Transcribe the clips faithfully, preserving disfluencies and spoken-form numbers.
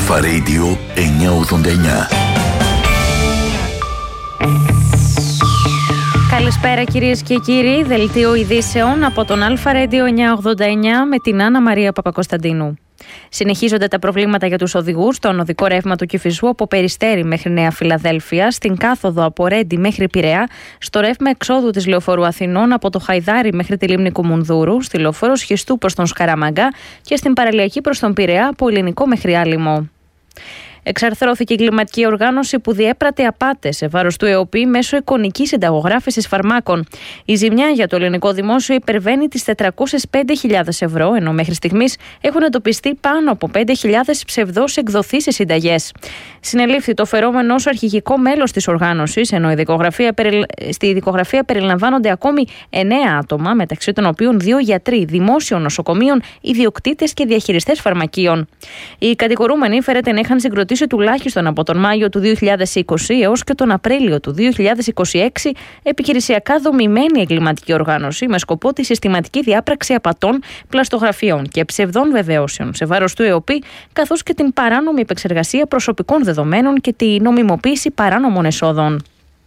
Αλφα Radio εννιακόσια ογδόντα εννιά. Καλησπέρα κυρίες και κύριοι, δελτίο ειδήσεων από τον Αλφα Radio εννιακόσια ογδόντα εννιά με την Άννα Μαρία Παπακοσταντίνου. Συνεχίζονται τα προβλήματα για τους οδηγούς στον οδικό ρεύμα του Κηφισού από Περιστέρι μέχρι Νέα Φιλαδέλφεια, στην κάθοδο από Ρέντι μέχρι Πειραιά, στο ρεύμα εξόδου της Λεωφορείου Αθηνών από το Χαϊδάρι μέχρι τη λίμνη Κουμουνδούρου, στη Λεωφόρο Σχιστού προς τον Σκαραμαγκά και στην παραλιακή προς τον Πειραιά από Ελληνικό μέχρι Άλυμο. Εξαρθρώθηκε η εγκληματική οργάνωση που διέπρατε απάτες σε βάρος του ΕΟΠΗ μέσω εικονικής συνταγογράφησης φαρμάκων. Η ζημιά για το ελληνικό δημόσιο υπερβαίνει τις τετρακόσιες πέντε χιλιάδες ευρώ, ενώ μέχρι στιγμής έχουν εντοπιστεί πάνω από πέντε χιλιάδες ψευδώς εκδοθήσεις συνταγές. Συνελήφθη το φερόμενο ως αρχηγικό μέλος της οργάνωσης, ενώ η δικογραφία, στη δικογραφία περιλαμβάνονται ακόμη εννέα άτομα, μεταξύ των οποίων δύο γιατροί δημόσιων νοσοκομείων, ιδιοκτήτες και διαχειριστές φαρμακείων. Οι κατηγορούμενοι φέρεται να είχαν συγκροτήσει τουλάχιστον από τον Μάιο του δύο χιλιάδες είκοσι έως και τον Απρίλιο του δύο χιλιάδες είκοσι έξι επιχειρησιακά δομημένη εγκληματική οργάνωση με σκοπό τη συστηματική διάπραξη απατών, πλαστογραφιών και ψευδών βεβαιώσεων σε βάρος του ΕΟΠΗ, καθώς και την παράνομη επεξεργασία προσωπικών δεδομένων και τη νομιμοποίηση παράνομων εσόδων.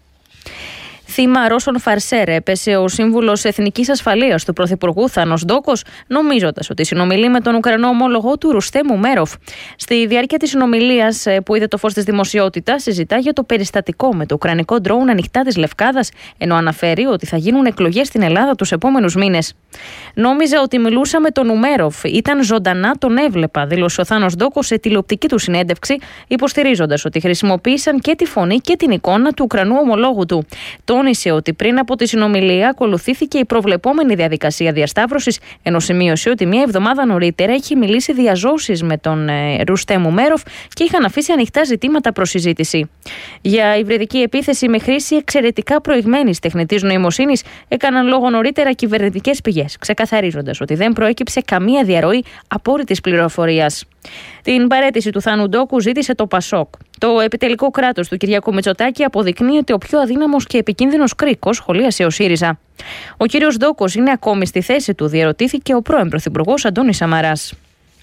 Θύμα Ρώσων φαρσέρ έπεσε ο σύμβουλος Εθνικής Ασφαλείας του Πρωθυπουργού Θάνος Ντόκος, νομίζοντας ότι συνομιλεί με τον Ουκρανό ομόλογο του Ρουστέμ Ούμεροφ. Στη διάρκεια της συνομιλίας που είδε το φως της δημοσιότητας, συζητά για το περιστατικό με το ουκρανικό ντρόουν ανοιχτά της Λευκάδας, ενώ αναφέρει ότι θα γίνουν εκλογές στην Ελλάδα τους επόμενους μήνες. Νόμιζα ότι μιλούσα με τον Ούμεροφ. Ήταν ζωντανά, τον έβλεπα, δήλωσε ο Θάνος Ντόκος σε τηλεοπτική του συνέντευξη, υποστηρίζοντας ότι χρησιμοποίησαν και τη φωνή και την εικόνα του Ουκρανού ομολόγου του. Τόνισε ότι πριν από τη συνομιλία ακολουθήθηκε η προβλεπόμενη διαδικασία διασταύρωσης, ενώ σημείωσε ότι μία εβδομάδα νωρίτερα είχε μιλήσει διαζώσεις με τον ε, Ρουστέμ Ούμεροφ και είχαν αφήσει ανοιχτά ζητήματα προς συζήτηση. Για υβριδική επίθεση με χρήση εξαιρετικά προηγμένης τεχνητής νοημοσύνης έκαναν λόγο νωρίτερα κυβερνητικές πηγές, ξεκαθαρίζοντας ότι δεν προέκυψε καμία διαρροή απόρριτης πληροφορίας. Την παραίτηση του Θάνου Ντόκου ζήτησε το Πασόκ. Το επιτελικό κράτος του Κυριάκου Μητσοτάκη αποδεικνύει ότι ο πιο αδύναμος και επικίνδυνος κρίκος, σχολίασε ο ΣΥΡΙΖΑ. Ο κύριος Ντόκος είναι ακόμη στη θέση του, διερωτήθηκε ο πρώην πρωθυπουργός Αντώνης Σαμαράς.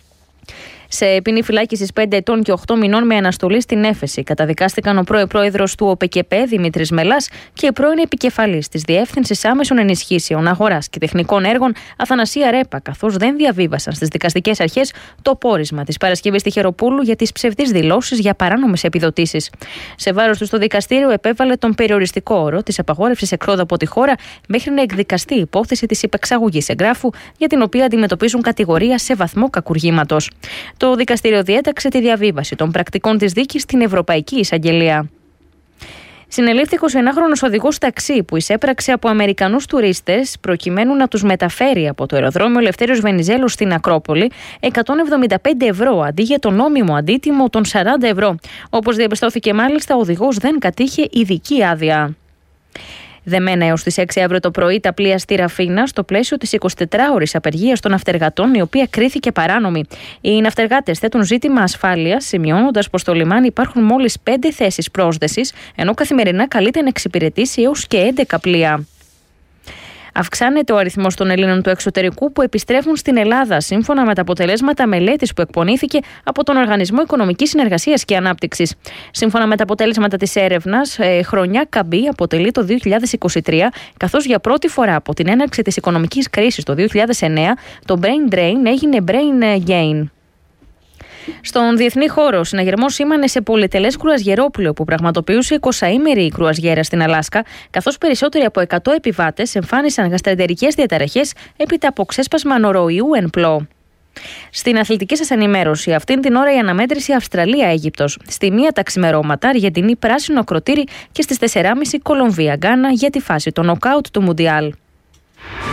Σε ποινή φυλάκισης πέντε ετών και οκτώ μηνών με αναστολή στην έφεση καταδικάστηκαν ο πρώην πρόεδρος του ΟΠΕΚΕΠΕ Δημήτρης Μελάς και η πρώην επικεφαλής της Διεύθυνσης Άμεσων Ενισχύσεων Αγοράς και Τεχνικών Έργων Αθανασία Ρέπα, καθώς δεν διαβίβασαν στις δικαστικές αρχές το πόρισμα της Παρασκευής Τυχεροπούλου για τις ψευδείς δηλώσεις για παράνομες επιδοτήσεις. Σε βάρος του, στο δικαστήριο επέβαλε τον περιοριστικό όρο της απαγόρευσης εξόδου από τη χώρα μέχρι να εκδικαστεί η υπόθεση της υπεξαγωγής εγγράφου, για την οποία αντιμετωπίζουν κατηγορία σε βαθμό κακουργήματος. Το δικαστήριο διέταξε τη διαβίβαση των πρακτικών της δίκης στην Ευρωπαϊκή Εισαγγελία. Συνελήφθη εικοσιενάχρονος οδηγός ταξί που εισέπραξε από Αμερικανούς τουρίστες προκειμένου να τους μεταφέρει από το αεροδρόμιο Ελευθέριος Βενιζέλος στην Ακρόπολη εκατόν εβδομήντα πέντε ευρώ αντί για το νόμιμο αντίτιμο των σαράντα ευρώ. Όπως διαπιστώθηκε μάλιστα, ο οδηγός δεν κατήχε ειδική άδεια. Δεμένα έως τις έξι αύριο το πρωί τα πλοία στη Ραφίνα στο πλαίσιο της εικοσιτετράωρης απεργίας των ναυτεργατών, η οποία κρίθηκε παράνομη. Οι ναυτεργάτες θέτουν ζήτημα ασφάλειας, σημειώνοντας πως στο λιμάνι υπάρχουν μόλις πέντε θέσεις πρόσδεσης, ενώ καθημερινά καλείται να εξυπηρετήσει έως και έντεκα πλοία. Αυξάνεται ο αριθμός των Ελλήνων του εξωτερικού που επιστρέφουν στην Ελλάδα, σύμφωνα με τα αποτελέσματα μελέτης που εκπονήθηκε από τον Οργανισμό Οικονομικής Συνεργασίας και Ανάπτυξης. Σύμφωνα με τα αποτέλεσματα της έρευνας, ε, χρονιά καμπή αποτελεί το δύο χιλιάδες είκοσι τρία, καθώς για πρώτη φορά από την έναρξη της οικονομικής κρίσης το δύο χιλιάδες εννέα, το brain drain έγινε brain gain. Στον διεθνή χώρο, ο συναγερμός σήμανε σε πολυτελές κρουαζιερόπλοιο που πραγματοποιούσε εικοσαήμερη κρουαζιέρα στην Αλάσκα, καθώς περισσότεροι από εκατό επιβάτες εμφάνισαν γαστρεντερικές διαταραχές έπειτα από ξέσπασμα νοροϊού εν πλώ. Στην αθλητική σας ενημέρωση, αυτήν την ώρα η αναμέτρηση Αυστραλία-Αίγυπτος. Στη μία τα ξημερώματα, Αργεντινή πράσινο ακροτήρι και στις τέσσερις και μισή Κολομβία-Γκάνα για τη φάση των νοκάουτ του Μουντιάλ.